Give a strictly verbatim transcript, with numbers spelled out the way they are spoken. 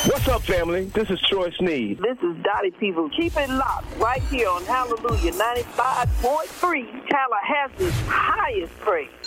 What's up, family? This is Troy Sneed. This is Dottie People. Keep it locked right here on Hallelujah ninety-five point three, Tallahassee's highest praise.